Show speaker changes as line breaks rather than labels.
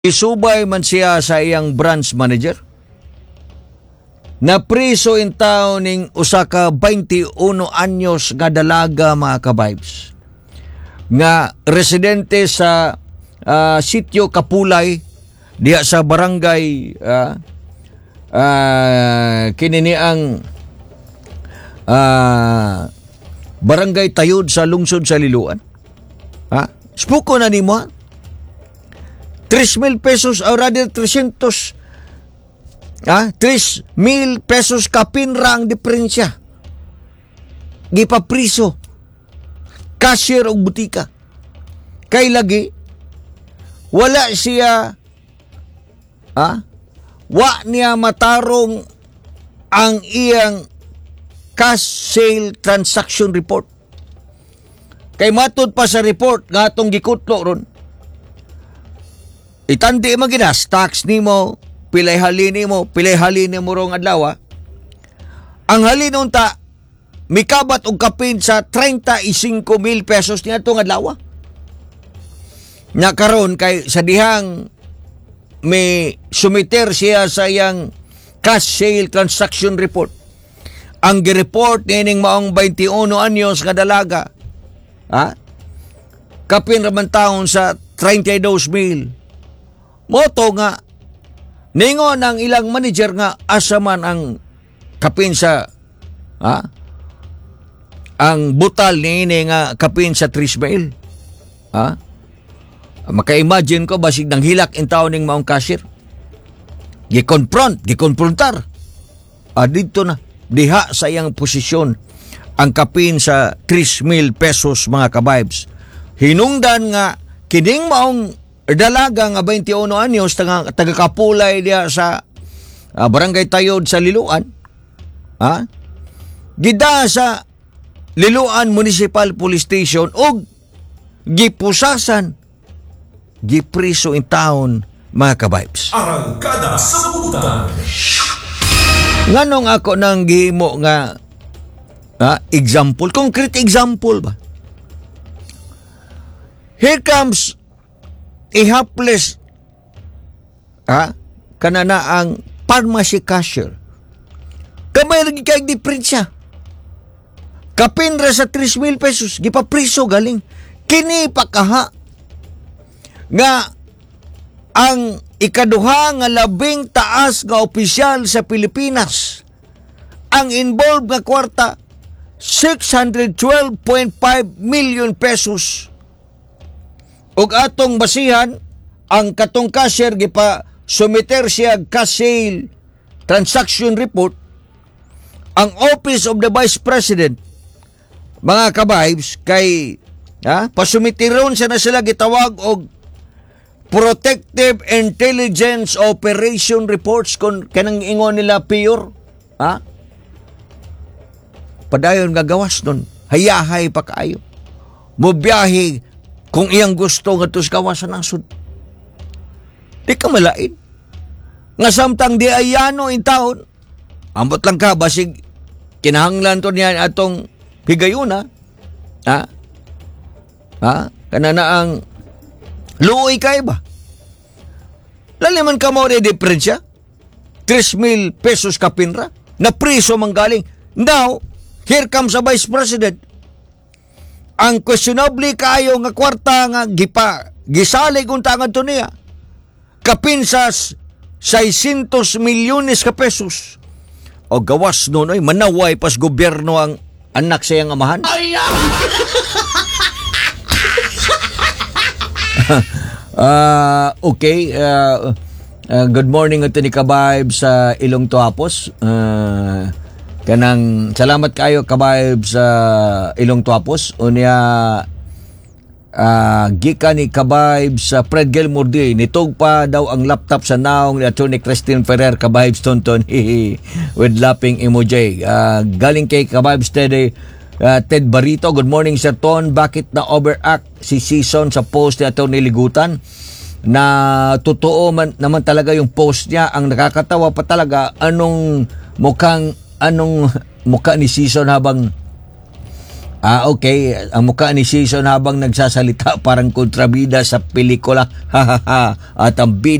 Isubay man siya sa iyang branch manager. Napriso in taon ning usa ka 21 anyos nga dalaga mga ka-vibes. Nga residente sa sitio Kapulay diha sa barangay kinini ang barangay Tayod sa lungsod sa Liloan. Spuko na nimo 3,000 pesos or rather 300 3,000 pesos kapinra ang diferensya. Gipapriso cashier og butika. Kay lagi wala siya wa niya matarong ang iyang cash sale transaction report. Kay matud pa sa report nga atong gikutlo ron, itandi mo ginas tax nimo, pilay halin mo rong adlaw. Ang halin unta mikabat og kapin sa 35,000 pesos niya tong adlaw. Nya karon kay sa dihang may sumiter siya sa iyang cash sale transaction report. Ang gi-report nining maong 21 anyos nga dalaga, kapin raman taon sa 32,000. Moto nga ningon ang ilang manager nga asa man ang kapin sa ang butal niini nga kapin sa 3,000. Maka-imagine ko basig nang hilak in taon ning maong cashier. Gikonfrontar. Dito na diha sa iyang posisyon ang kapin sa 3,000 pesos mga ka-vibes. Hinungdan nga kining maong dalaga nga 21 anyos taga Kapulay diya sa barangay Tayod sa Liloan. Gida sa Liloan Municipal Police Station og gipusasan, gipriso in town mga ka-vibes.
Arangkada sa Butan.
Nganong ako nang gihimo nga example, concrete example ba? Here comes a hapless kanana ang pharmacy cashier. Kamay lagi kay diferensya. Kapinra sa 3,000 pesos gipapriso galing kini pakaha nga ang ikaduha nga labing taas nga opisyal sa Pilipinas ang involved nga kwarta 612.5 million pesos. Ug atong basihan ang katong cashier gipa sumiter siya cash sale transaction report. Ang Office of the Vice President mga ka-vibes kay pasumitiron siya na sila gitawag og Protective Intelligence Operation Reports kon kanang ingon nila PIOR. Padayon nga gawas nun, hayahay pa kaayo. Mobiyahe kung iyang gusto nga tos kawasan nasud. Di ka malain. Nga samtang di ayano in taon, ambot lang ka, basig kinahanglan to niyan atong higayuna. Kanana ang luoy kay ba? Laliman ka mo rin diferensya? 3,000 pesos kapinra? Na priso manggaling. Now, here comes a Vice President. Ang questionable kayo nga kwarta nga gisalig unta nga to niya. Kapin sa 600 milyones ka pesos. O gawas nun, manaway pas gobyerno ang anak sa iyang amahan. Okay. Good morning ito ni Kabayb sa Ilong Tuapos. Kanang salamat kayo Kabayb sa Ilong Tuapos. Unya gika ni Kabayb sa Fred Gilmurdi. Nitog pa daw ang laptop sa naong ni Atty. Christine Ferrer Kabayb Stonton with laughing emoji. Galing kay Kabayb Steady Ted Barito. Good morning Sir Ton. Bakit na overact si Season sa post ni Atty. Ligutan? Na totoo man naman talaga yung post niya. Ang nakakatawa pa talaga anong mukha ni Season habang Okay. Ang mukha ni Season habang nagsasalita parang kontrabida sa pelikula. At ang bida